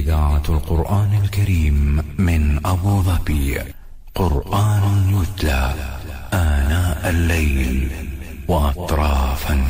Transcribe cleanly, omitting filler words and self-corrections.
إذاعة القرآن الكريم من أبو ظبي. قرآن يتلى آناء الليل وأطراف